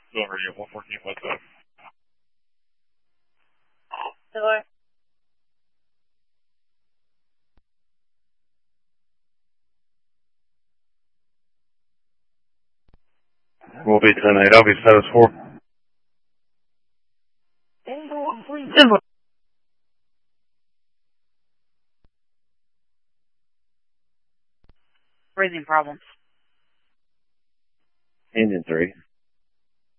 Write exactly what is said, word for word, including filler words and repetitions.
Silver, you have one fourteen, what's up? Silver. We'll be ten eight. I'll be status four. Silver. Breathing problems. Engine three.